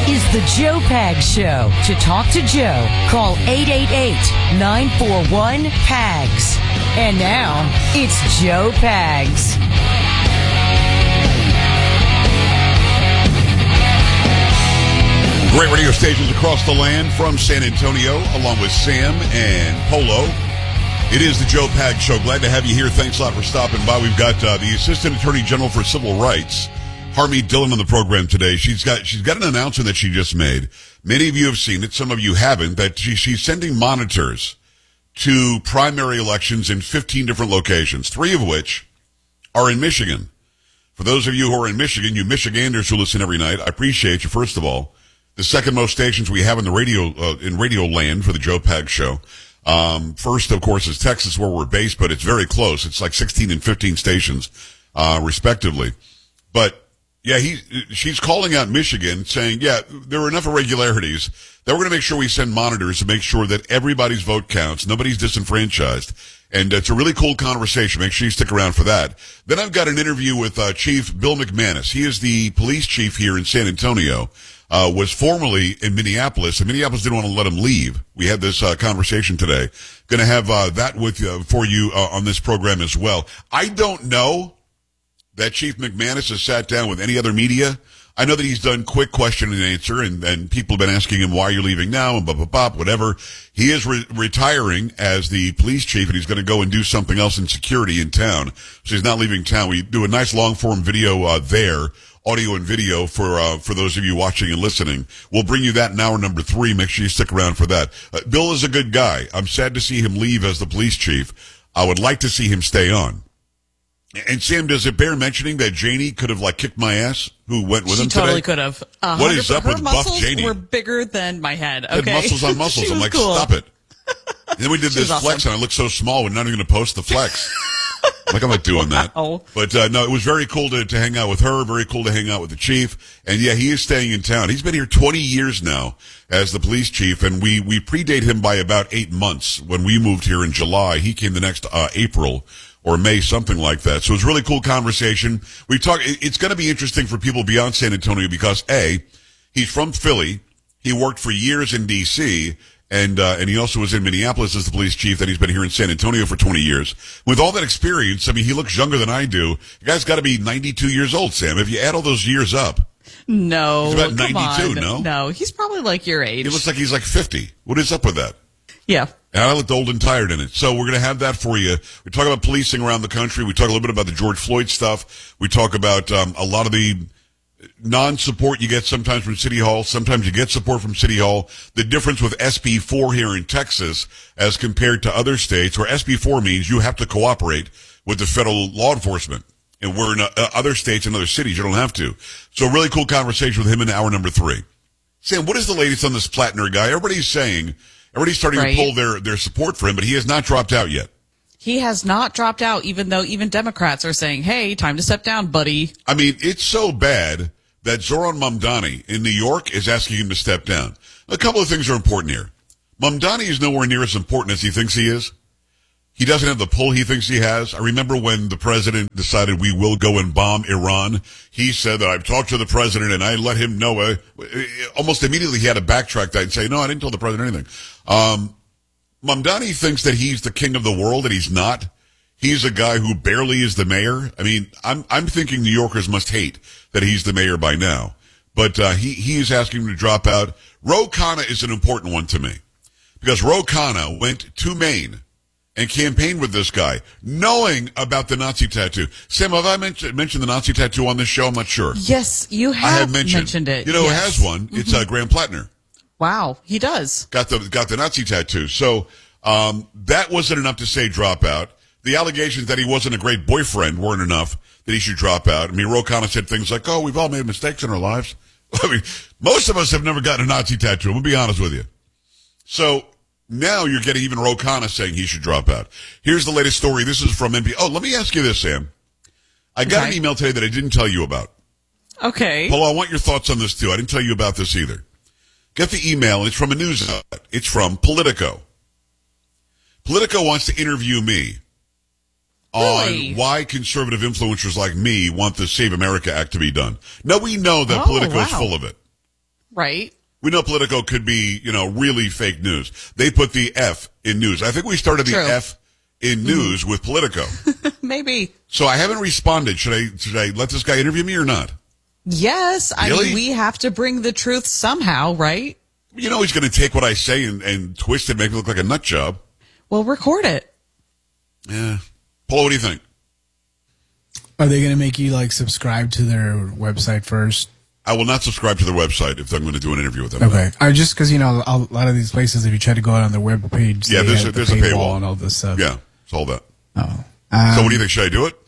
is the Joe Pags Show. To talk to Joe, call 888-941-PAGS. And now, it's Joe Pags. Great radio stations across the land from San Antonio, along with Sam and Polo. It is the Joe Pags Show. Glad to have you here. Thanks a lot for stopping by. We've got the Assistant Attorney General for Civil Rights, Harmeet Dillon, on the program today. She's got an announcement that she just made. Many of you have seen it. Some of you haven't. That she's sending monitors to primary elections in 15 different locations, 3 of which are in Michigan. For those of you who are in Michigan, you Michiganders who listen every night, I appreciate you, first of all. The second most stations we have in the radio land for the Joe Pags Show. First, of course, is Texas, where we're based, but it's very close. It's like 16 and 15 stations, respectively. But yeah, she's calling out Michigan, saying, yeah, there were enough irregularities that we're going to make sure we send monitors to make sure that everybody's vote counts, nobody's disenfranchised. And it's a really cool conversation. Make sure you stick around for that. Then I've got an interview with Chief Bill McManus. He is the police chief here in San Antonio. Was formerly in Minneapolis, and Minneapolis didn't want to let him leave. We had this conversation today. Going to have that with for you on this program as well. I don't know that Chief McManus has sat down with any other media. I know that he's done quick question and answer, and people have been asking him, why are you leaving now, and blah, blah, blah, whatever. He is retiring as the police chief, and he's going to go and do something else in security in town. So he's not leaving town. We do a nice long-form video there, audio and video for those of you watching and listening. We'll bring you that in hour number 3. Make sure you stick around for that. Bill is a good guy. I'm sad to see him leave as the police chief. I would like to see him stay on. And Sam, does it bear mentioning that Janie could have kicked my ass? Who went with him today? She totally could have. What is up with buff Janie? Her muscles were bigger than my head. Okay, had muscles on muscles. I'm like, cool. Stop it. And then we did this flex, and I looked so small. We're not even going to post the flex. I'm not doing that. But no, it was very cool to hang out with her. Very cool to hang out with the chief. And yeah, he is staying in town. He's been here 20 years now as the police chief, and we predate him by about 8 months. When we moved here in July, he came the next April or May, something like that. So it was a really cool conversation. It's going to be interesting for people beyond San Antonio because he's from Philly. He worked for years in D.C., and he also was in Minneapolis as the police chief. Then he's been here in San Antonio for 20 years. With all that experience, I mean, he looks younger than I do. The guy's got to be 92 years old, Sam. If you add all those years up. No. He's about 92, on. no? No, he's probably like your age. He looks like he's 50. What is up with that? Yeah. And I looked old and tired in it. So we're going to have that for you. We talk about policing around the country. We talk a little bit about the George Floyd stuff. We talk about a lot of the non-support you get sometimes from City Hall. Sometimes you get support from City Hall. The difference with SB 4 here in Texas as compared to other states, where SB 4 means you have to cooperate with the federal law enforcement. And we're in other states and other cities, you don't have to. So a really cool conversation with him in hour number 3. Sam, what is the latest on this Plattner guy? Everybody's starting to pull their support for him, but he has not dropped out yet. He has not dropped out, even though even Democrats are saying, hey, time to step down, buddy. I mean, it's so bad that Zoran Mamdani in New York is asking him to step down. A couple of things are important here. Mamdani is nowhere near as important as he thinks he is. He doesn't have the pull he thinks he has. I remember when the president decided we will go and bomb Iran, he said that I've talked to the president and I let him know. Almost immediately he had to backtrack that and say, no, I didn't tell the president anything. Mamdani thinks that he's the king of the world, and he's not. He's a guy who barely is the mayor. I mean, I'm thinking New Yorkers must hate that he's the mayor by now. But he is asking him to drop out. Ro Khanna is an important one to me because Ro Khanna went to Maine and campaigned with this guy, knowing about the Nazi tattoo. Sam, have I mentioned the Nazi tattoo on this show? I'm not sure. Yes, you have. I have mentioned it. You know who has one? Mm-hmm. It's Graham Plattner. Wow, he does. Got the Nazi tattoo. So that wasn't enough to say drop out. The allegations that he wasn't a great boyfriend weren't enough that he should drop out. I mean, Ro Khanna said things like, oh, we've all made mistakes in our lives. I mean, most of us have never gotten a Nazi tattoo. I'm going to be honest with you. So now you're getting even Ro Khanna saying he should drop out. Here's the latest story. This is from NBC. Oh, let me ask you this, Sam. I got an email today that I didn't tell you about. Okay. Paul, I want your thoughts on this, too. I didn't tell you about this either. Get the email. It's from a news outlet. It's from Politico. Politico wants to interview me on why conservative influencers like me want the Save America Act to be done. Now, we know that Politico is full of it. Right. We know Politico could be, really fake news. They put the F in news. I think we started the True. F in news with Politico. Maybe. So I haven't responded. Should I let this guy interview me or not? Yes. I Really? mean, we have to bring the truth somehow, right? He's going to take what I say and twist it, make it look like a nut job. Well, record it. Yeah. Paul, what do you think? Are they going to make you subscribe to their website first? I will not subscribe to their website if I'm going to do an interview with them. Okay. Just because, a lot of these places, if you try to go out on their web page, Yeah, there's a paywall and all this stuff. Yeah, it's all that. Oh. So what do you think? Should I do it?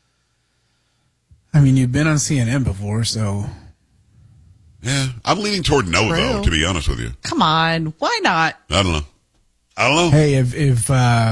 I mean, you've been on CNN before, so. Yeah. I'm leaning toward no, True. though, to be honest with you. Come on. Why not? I don't know. Hey, if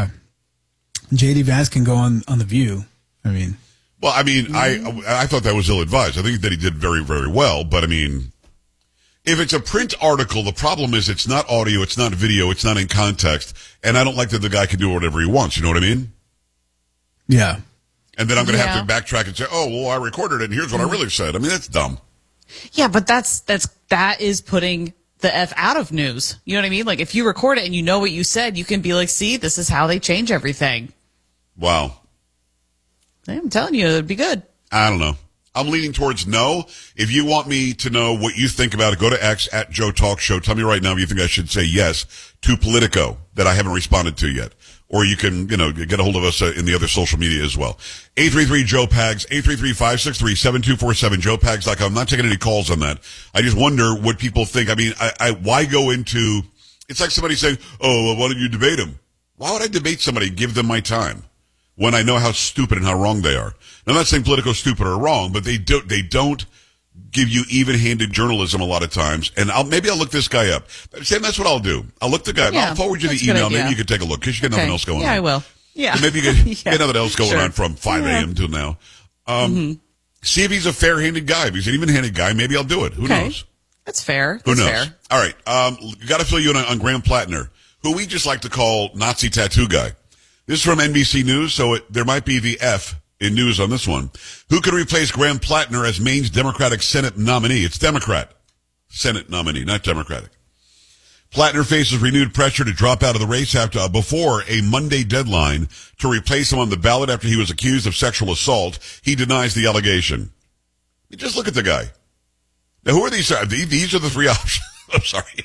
J.D. Vance can go on The View, I mean. Well, I mean, I thought that was ill-advised. I think that he did very, very well. But, I mean, if it's a print article, the problem is it's not audio, it's not video, it's not in context. And I don't like that the guy can do whatever he wants. You know what I mean? Yeah. And then I'm going to have Yeah. to backtrack and say, oh, well, I recorded it, and here's what I really said. I mean, that's dumb. Yeah, but that is putting the F out of news. You know what I mean? Like, if you record it and you know what you said, you can be like, see, this is how they change everything. Wow. I'm telling you, it'd be good. I don't know. I'm leaning towards no. If you want me to know what you think about it, go to X at Joe Talk Show. Tell me right now if you think I should say yes to Politico that I haven't responded to yet. Or you can, get a hold of us in the other social media as well. 833-JOE-PAGS, 833-563-7247, joepags.com. I'm not taking any calls on that. I just wonder what people think. I mean, why go into, it's like somebody saying, oh, well, why don't you debate him? Why would I debate somebody, give them my time, when I know how stupid and how wrong they are? Now, I'm not saying Politico's stupid or wrong, but they don't give you even-handed journalism a lot of times. And maybe I'll look this guy up. Sam, that's what I'll do. I'll look the guy up. Yeah, I'll forward you that's the a good email. idea. Maybe you can take a look because you got nothing else going on. Yeah, I will. Yeah. Maybe you get Yeah. nothing else going Sure. on from 5 a.m. till now. See if he's a fair-handed guy. If he's an even-handed guy, maybe I'll do it. Who Okay. knows? That's fair. Who That's knows? fair. All right. Got to fill you in on Graham Plattner, who we just like to call Nazi tattoo guy. This is from NBC News, so there might be the F in news on this one. Who could replace Graham Plattner as Maine's Democratic Senate nominee? It's Democrat Senate nominee, not Democratic. Plattner faces renewed pressure to drop out of the race before a Monday deadline to replace him on the ballot after he was accused of sexual assault. He denies the allegation. Just look at the guy. Now, who are these? These are the three options. I'm sorry.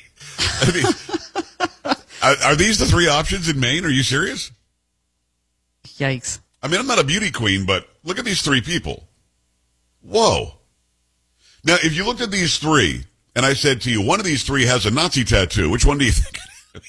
Are these the three options in Maine? Are you serious? Yikes. I mean, I'm not a beauty queen, but look at these three people. Whoa. Now, if you looked at these three, and I said to you, one of these three has a Nazi tattoo, which one do you think?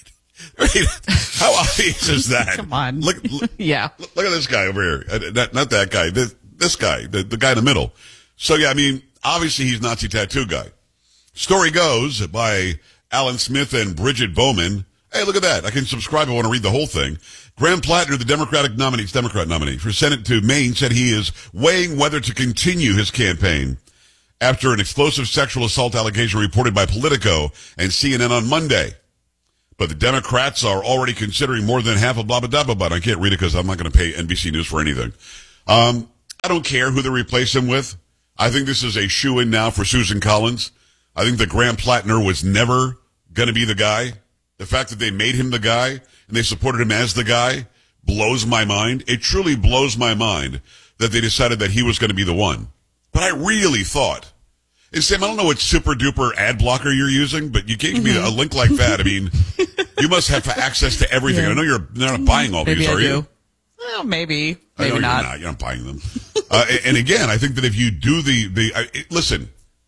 I mean, how obvious is that? Come on. Look, Yeah. Look at this guy over here. Not that guy. This guy, the guy in the middle. So, yeah, I mean, obviously he's Nazi tattoo guy. Story goes by Alan Smith and Bridget Bowman. Hey, look at that. I can subscribe if I want to read the whole thing. Graham Plattner, the Democrat nominee for Senate to Maine, said he is weighing whether to continue his campaign after an explosive sexual assault allegation reported by Politico and CNN on Monday. But the Democrats are already considering more than half of blah, blah, blah, blah. I can't read it because I'm not going to pay NBC News for anything. I don't care who they replace him with. I think this is a shoo-in now for Susan Collins. I think that Graham Plattner was never going to be the guy. The fact that they made him the guy and they supported him as the guy blows my mind. It truly blows my mind that they decided that he was going to be the one. But I really thought, and Sam, I don't know what super duper ad blocker you're using, but you can't give me a link like that. I mean, you must have access to everything. Yeah. I know you're not buying all Maybe these, I are do. you? Well, maybe. I know Maybe not. You're not buying them. And again, I think that if you do listen,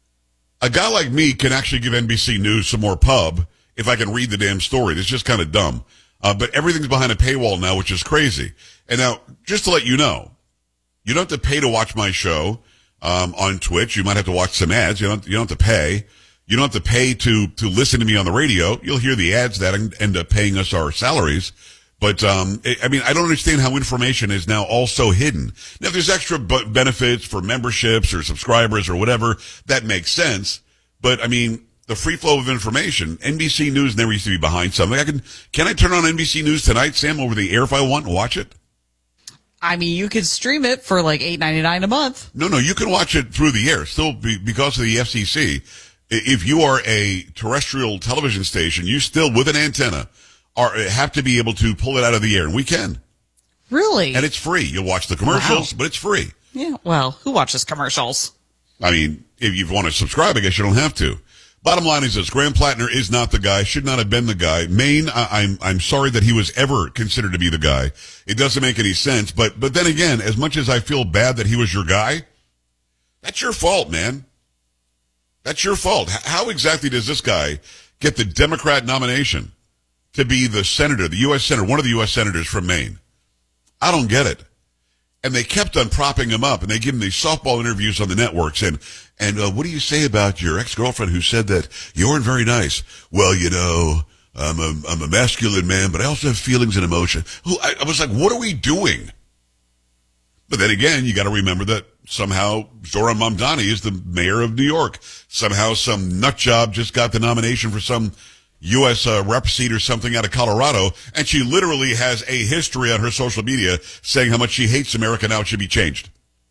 a guy like me can actually give NBC News some more pub if I can read the damn story. It's just kind of dumb. But everything's behind a paywall now, which is crazy. And now, just to let you know, you don't have to pay to watch my show on Twitch. You might have to watch some ads. You don't have to pay. You don't have to pay to listen to me on the radio. You'll hear the ads that end up paying us our salaries. But, I mean, I don't understand how information is now also hidden. Now, if there's extra benefits for memberships or subscribers or whatever, that makes sense. But, I mean, the free flow of information, NBC News never used to be behind something. Can I turn on NBC News tonight, Sam, over the air if I want and watch it? I mean, you could stream it for like $8.99 a month. No, you can watch it through the air. Still, because of the FCC, If you are a terrestrial television station, you still, with an antenna, have to be able to pull it out of the air, and we can. Really? And it's free. You'll watch the commercials, but it's free. Yeah. Well, who watches commercials? I mean, if you want to subscribe, I guess you don't have to. Bottom line is this: Graham Plattner is not the guy. Should not have been the guy. Maine, I'm sorry that he was ever considered to be the guy. It doesn't make any sense. But then again, as much as I feel bad that he was your guy, that's your fault, man. That's your fault. How exactly does this guy get the Democrat nomination to be the senator, the U.S. senator, one of the U.S. senators from Maine? I don't get it. And they kept on propping him up, and they give him these softball interviews on the networks. And what do you say about your ex-girlfriend who said that you weren't very nice? Well, you know, I'm a masculine man, but I also have feelings and emotion. I was like, what are we doing? But then again, you got to remember that somehow Zohran Mamdani is the mayor of New York. Somehow some nut job just got the nomination for some U.S. rep seat or something out of Colorado, and she literally has a history on her social media saying how much she hates America now. It should be changed.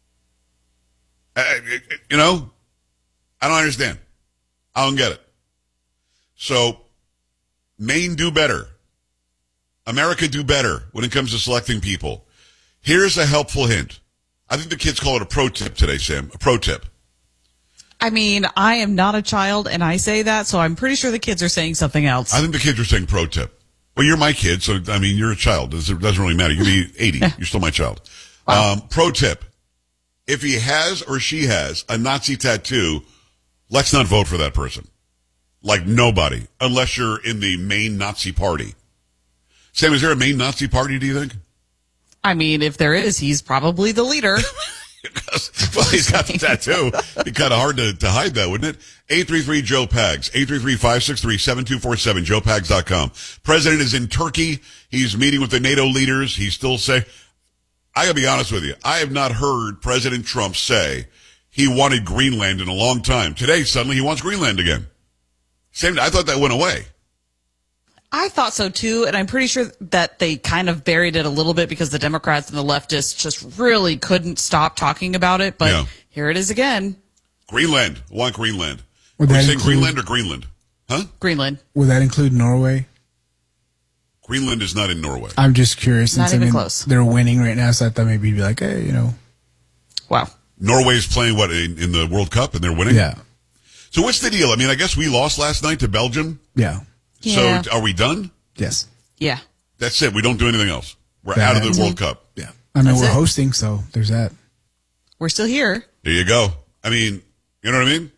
You know, I don't understand. I don't get it. So, Maine do better. America do better when it comes to selecting people. Here's a helpful hint. I think the kids call it a pro tip today, Sam. A pro tip. I mean, I am not a child, and I say that, so I'm pretty sure the kids are saying something else. I think the kids are saying pro tip. Well, you're my kid, so, I mean, you're a child. It doesn't really matter. You can be 80. You're still my child. Wow. Pro tip. If he has or she has a Nazi tattoo, let's not vote for that person. Like nobody, unless you're in the Maine Nazi party. Sam, is there a Maine Nazi party, do you think? I mean, if there is, he's probably the leader. Well, he's got the tattoo. It'd be kind of hard to hide that, wouldn't it? 833-JOE-PAGS, 833-563-7247, joepags.com. President is in Turkey. He's meeting with the NATO leaders. He's still saying, I gotta be honest with you, I have not heard President Trump say he wanted Greenland in a long time. Today, suddenly he wants Greenland again. I thought that went away. I thought so too, and I'm pretty sure that they kind of buried it a little bit because the Democrats and the leftists just really couldn't stop talking about it, but Here it is again. Greenland. I want Greenland. Would Are we that saying include- Greenland or Greenland? Huh? Greenland. Would that include Norway? Greenland is not in Norway. I'm just curious. Not Since even close. They're winning right now, so I thought maybe you'd be like, hey, you know. Wow. Norway's playing, what, in the World Cup, and they're winning? Yeah. So what's the deal? I mean, I guess we lost last night to Belgium. Yeah. Yeah. So are we done? Yes. Yeah. That's it. We don't do anything else. We're out of the World Cup. Yeah. I mean, That's we're it. hosting, so there's that. We're still here. There you go. I mean, you know what I mean?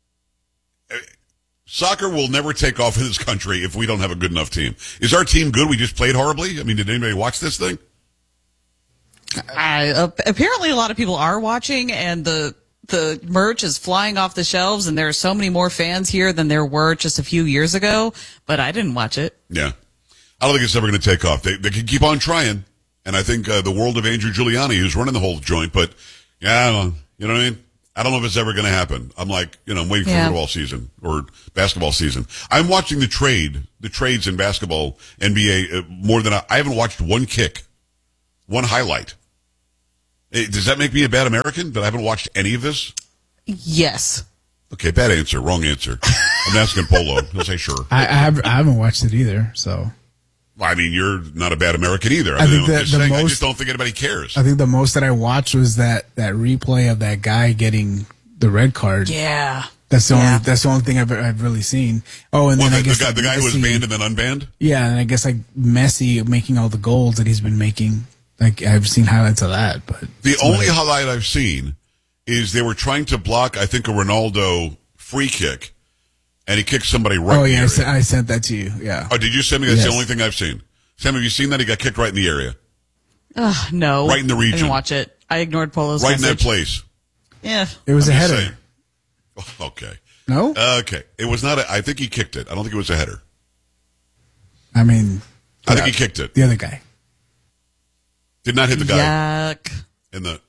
Soccer will never take off in this country if we don't have a good enough team. Is our team good? We just played horribly? I mean, did anybody watch this thing? Apparently a lot of people are watching, and the merch is flying off the shelves, and there are so many more fans here than there were just a few years ago, but I didn't watch it. Yeah. I don't think it's ever going to take off. They can keep on trying, and I think the world of Andrew Giuliani, who's running the whole joint, but, yeah, I don't know. You know what I mean? I don't know if it's ever going to happen. I'm like, I'm waiting for football season or basketball season. I'm watching the trades in basketball, NBA, more than I haven't watched one kick, one highlight. Does that make me a bad American that I haven't watched any of this? Yes. Okay, bad answer, wrong answer. I'm asking Polo. He'll say sure. I haven't watched it either, so. Well, I mean, you're not a bad American either. I think I'm that I just don't think anybody cares. I think the most that I watched was that replay of that guy getting the red card. Yeah. That's the only thing I've really seen. Oh, and then I guess the guy who was banned and then unbanned? Yeah, and I guess like Messi making all the goals that he's been making. Like I've seen highlights of that, but the only highlight I've seen is they were trying to block, I think, a Ronaldo free kick, and he kicked somebody right. Oh yeah, in the area. I sent that to you. Yeah. Oh, did you send me? That's Yes. the only thing I've seen. Sam, have you seen that? He got kicked right in the area, No. Right in the region. I didn't watch it. I ignored Polo's right in message. that place. Yeah. It was I'm a just header. saying. Oh, okay. No? Okay. It was not. I think he kicked it. I don't think it was a header. I mean, I think he kicked it. the other guy. Did not hit the guy Yuck. in the.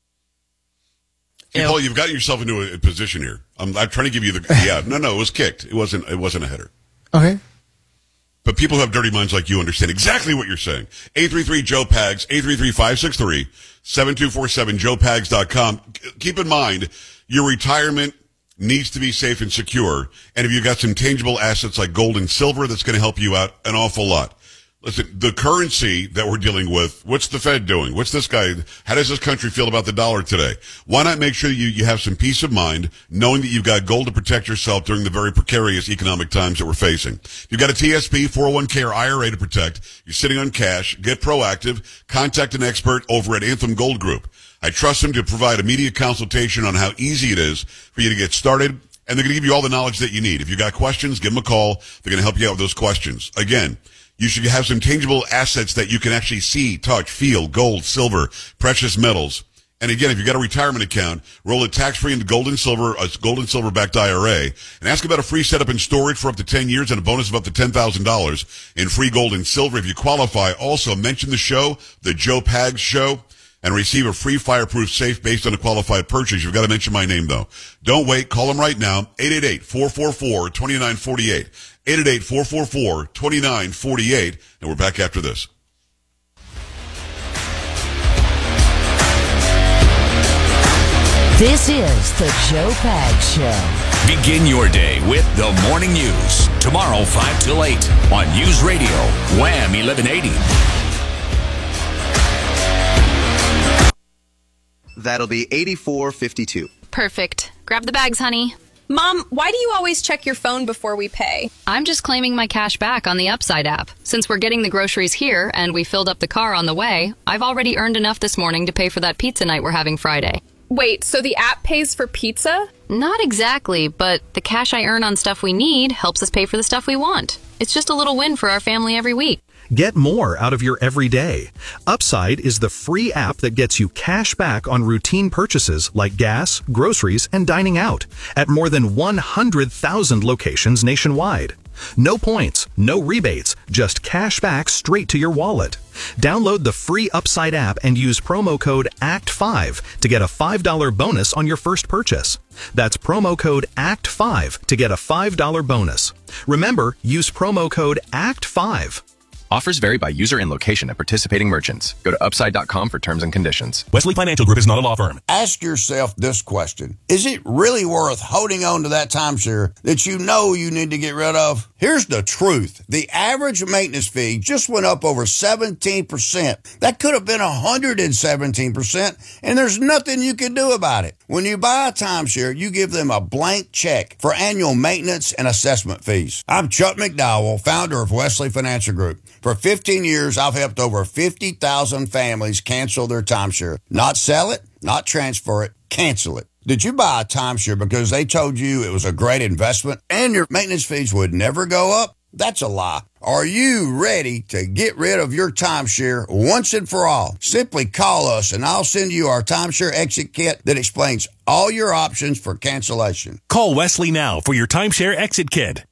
Ew. Paul, you've gotten yourself into a position here. I'm trying to give you the. Yeah, no, it was kicked. It wasn't a header. Okay. But people who have dirty minds like you understand exactly what you're saying. 833-JOE-PAGS, 833-563-7247, joepags.com. Keep in mind, your retirement needs to be safe and secure. And if you've got some tangible assets like gold and silver, that's going to help you out an awful lot. Listen, the currency that we're dealing with, what's the Fed doing? What's this guy? How does this country feel about the dollar today? Why not make sure you have some peace of mind knowing that you've got gold to protect yourself during the very precarious economic times that we're facing? You've got a TSP, 401k, or IRA to protect. You're sitting on cash. Get proactive. Contact an expert over at Anthem Gold Group. I trust them to provide immediate consultation on how easy it is for you to get started. And they're going to give you all the knowledge that you need. If you got questions, give them a call. They're going to help you out with those questions. Again, you should have some tangible assets that you can actually see, touch, feel, gold, silver, precious metals. And again, if you've got a retirement account, roll it tax-free into gold and silver-backed IRA, and ask about a free setup and storage for up to 10 years and a bonus of up to $10,000 in free gold and silver if you qualify. Also, mention the show, The Joe Pags Show, and receive a free fireproof safe based on a qualified purchase. You've got to mention my name, though. Don't wait. Call them right now, 888-444-2948. 888-444-2948. And we're back after this. This is the Joe Pags Show. Begin your day with the morning news. Tomorrow, 5 till 8 on News Radio, Wham 1180. That'll be $84.52. Perfect. Grab the bags, honey. Mom, why do you always check your phone before we pay? I'm just claiming my cash back on the Upside app. Since we're getting the groceries here and we filled up the car on the way, I've already earned enough this morning to pay for that pizza night we're having Friday. Wait, so the app pays for pizza? Not exactly, but the cash I earn on stuff we need helps us pay for the stuff we want. It's just a little win for our family every week. Get more out of your everyday. Upside is the free app that gets you cash back on routine purchases like gas, groceries, and dining out at more than 100,000 locations nationwide. No points, no rebates, just cash back straight to your wallet. Download the free Upside app and use promo code ACT5 to get a $5 bonus on your first purchase. That's promo code ACT5 to get a $5 bonus. Remember, use promo code ACT5. Offers vary by user and location at participating merchants. Go to upside.com for terms and conditions. Wesley Financial Group is not a law firm. Ask yourself this question. Is it really worth holding on to that timeshare that you know you need to get rid of? Here's the truth. The average maintenance fee just went up over 17%. That could have been 117%, and there's nothing you can do about it. When you buy a timeshare, you give them a blank check for annual maintenance and assessment fees. I'm Chuck McDowell, founder of Wesley Financial Group. For 15 years, I've helped over 50,000 families cancel their timeshare. Not sell it, not transfer it, cancel it. Did you buy a timeshare because they told you it was a great investment and your maintenance fees would never go up? That's a lie. Are you ready to get rid of your timeshare once and for all? Simply call us and I'll send you our timeshare exit kit that explains all your options for cancellation. Call Wesley now for your timeshare exit kit.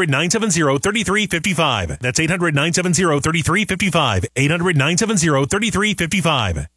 800-970-3355. That's 800-970-3355. 800-970-3355.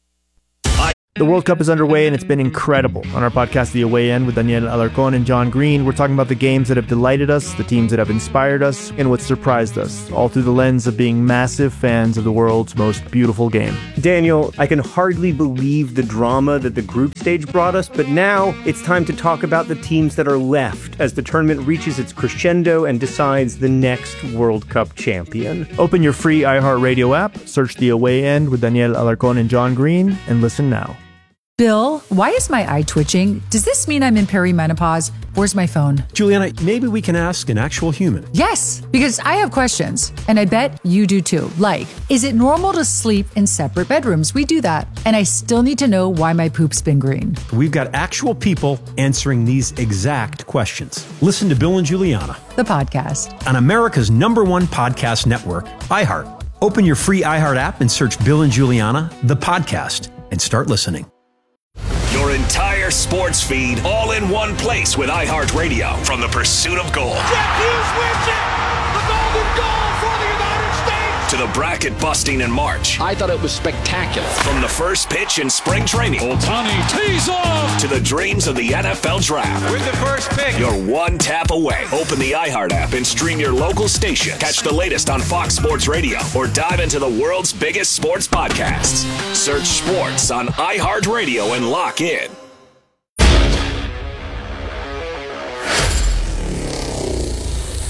The World Cup is underway and it's been incredible. On our podcast, The Away End, with Daniel Alarcón and John Green, we're talking about the games that have delighted us, the teams that have inspired us, and what surprised us, all through the lens of being massive fans of the world's most beautiful game. Daniel, I can hardly believe the drama that the group stage brought us, but now it's time to talk about the teams that are left as the tournament reaches its crescendo and decides the next World Cup champion. Open your free iHeartRadio app, search The Away End with Daniel Alarcón and John Green, and listen now. Bill, why is my eye twitching? Does this mean I'm in perimenopause? Where's my phone? Juliana, maybe we can ask an actual human. Yes, because I have questions, and I bet you do too. Like, is it normal to sleep in separate bedrooms? We do that. And I still need to know why my poop's been green. We've got actual people answering these exact questions. Listen to Bill and Juliana, the podcast, on America's #1 podcast network, iHeart. Open your free iHeart app and search Bill and Juliana, the podcast, and start listening. Your entire sports feed all in one place with iHeartRadio. From the pursuit of gold. Jack Hughes wins it! The golden goal for the United States! To the bracket busting in March. I thought it was spectacular. From the first pitch in spring training. Ohtani tees off! To the dreams of the NFL Draft. With the first pick. You're one tap away. Open the iHeart app and stream your local station. Catch the latest on Fox Sports Radio or dive into the world's biggest sports podcasts. Search sports on iHeartRadio and lock in.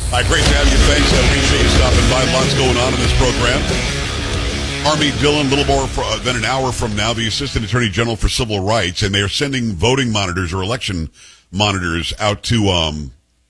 Hi, great to have you. Thanks. I appreciate you stopping by. Lots going on in this program. Army Dillon, a little more than an hour from now, the Assistant Attorney General for Civil Rights, and they are sending voting monitors or election monitors out to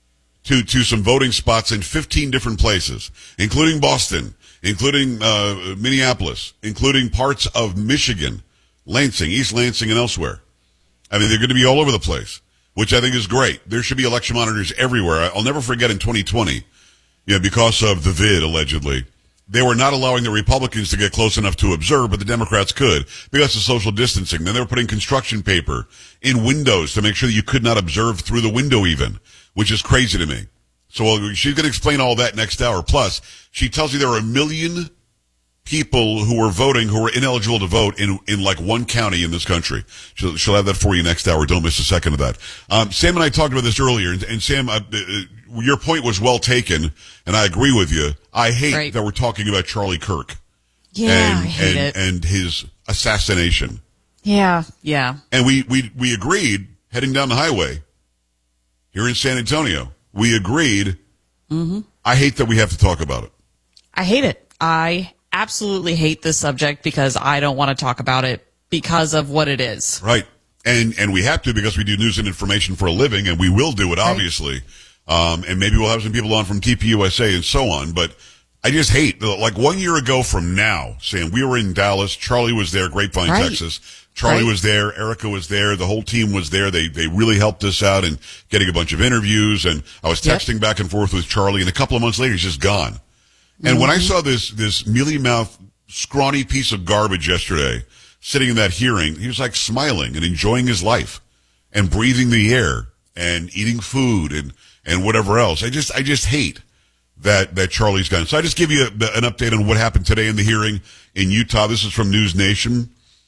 some voting spots in 15 different places, including Boston, including Minneapolis, including parts of Michigan, Lansing, East Lansing, and elsewhere. I mean, they're going to be all over the place, which I think is great. There should be election monitors everywhere. I'll never forget in 2020, because of the vid, allegedly, they were not allowing the Republicans to get close enough to observe, but the Democrats could because of social distancing. Then they were putting construction paper in windows to make sure that you could not observe through the window even, which is crazy to me. So she's going to explain all that next hour. Plus, she tells you there are 1 million people who are voting who are ineligible to vote in like one county in this country. She'll have that for you next hour. Don't miss a second of that. Sam and I talked about this earlier, and Sam, your point was well taken, and I agree with you. I hate that we're talking about Charlie Kirk. Yeah, I hate it. And his assassination. Yeah. And we agreed heading down the highway here in San Antonio. We agreed. Mm-hmm. I hate that we have to talk about it. I hate it. I absolutely hate this subject because I don't want to talk about it because of what it is. Right. And we have to because we do news and information for a living, and we will do it, obviously. And maybe we'll have some people on from TPUSA and so on. But I just hate, like 1 year ago from now, Sam, we were in Dallas. Charlie was there, Grapevine, Texas. Charlie was there. Erica was there. The whole team was there. They really helped us out in getting a bunch of interviews. And I was texting back and forth with Charlie. And a couple of months later, he's just gone. And when I saw this mealy-mouthed, scrawny piece of garbage yesterday sitting in that hearing, he was like smiling and enjoying his life and breathing the air and eating food and whatever else. I just hate that Charlie's gone. So I just give you an update on what happened today in the hearing in Utah. This is from News Nation.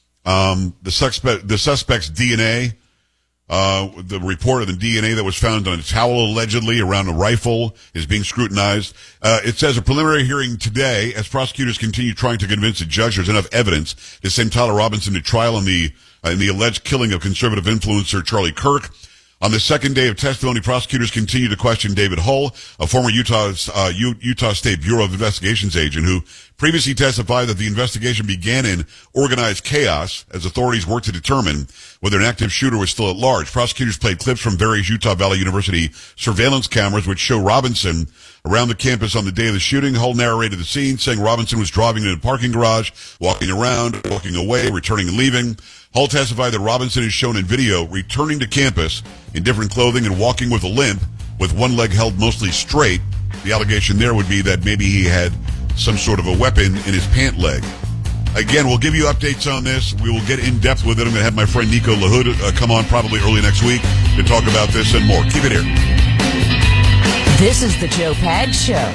The suspect's DNA, the report of the DNA that was found on a towel allegedly around a rifle is being scrutinized. It says a preliminary hearing today as prosecutors continue trying to convince the judge there's enough evidence to send Tyler Robinson to trial in the alleged killing of conservative influencer Charlie Kirk. On the second day of testimony, prosecutors continue to question David Hull, a former Utah State Bureau of Investigations agent who previously testified that the investigation began in organized chaos as authorities worked to determine whether an active shooter was still at large. Prosecutors played clips from various Utah Valley University surveillance cameras which show Robinson around the campus on the day of the shooting. Hull narrated the scene, saying Robinson was driving in a parking garage, walking around, walking away, returning and leaving. Hull testified that Robinson is shown in video returning to campus in different clothing and walking with a limp, with one leg held mostly straight. The allegation there would be that maybe he had some sort of a weapon in his pant leg. Again, we'll give you updates on this. We will get in depth with it. I'm going to have my friend Nico LaHood come on probably early next week to talk about this and more. Keep it here. This is the Joe Pags Show.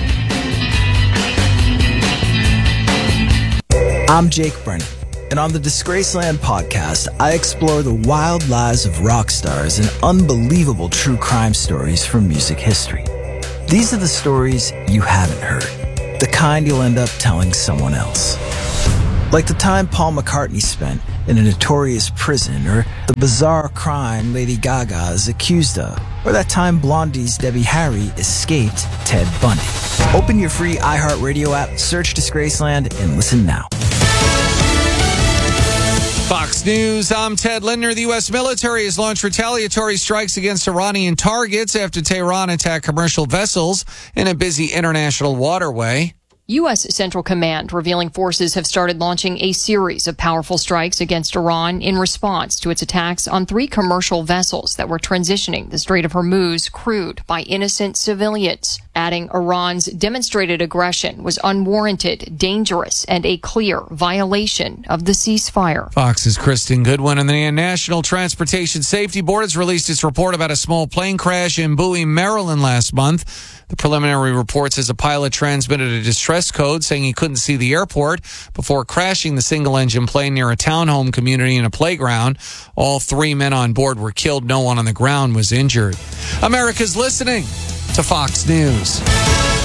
I'm Jake Brennan. And on the Disgraceland podcast, I explore the wild lives of rock stars and unbelievable true crime stories from music history. These are the stories you haven't heard, the kind you'll end up telling someone else. Like the time Paul McCartney spent in a notorious prison, or the bizarre crime Lady Gaga is accused of, or that time Blondie's Debbie Harry escaped Ted Bundy. Open your free iHeartRadio app, search Disgraceland, and listen now. Fox News, I'm Ted Lindner. The U.S. military has launched retaliatory strikes against Iranian targets after Tehran attacked commercial vessels in a busy international waterway. U.S. Central Command revealing forces have started launching a series of powerful strikes against Iran in response to its attacks on 3 commercial vessels that were transitioning the Strait of Hormuz crewed by innocent civilians, adding Iran's demonstrated aggression was unwarranted, dangerous, and a clear violation of the ceasefire. Fox's Kristen Goodwin. And the National Transportation Safety Board has released its report about a small plane crash in Bowie, Maryland last month. The preliminary report says a pilot transmitted a distress code saying he couldn't see the airport before crashing the single-engine plane near a townhome community and a playground. All 3 men on board were killed. No one on the ground was injured. America's listening to Fox News.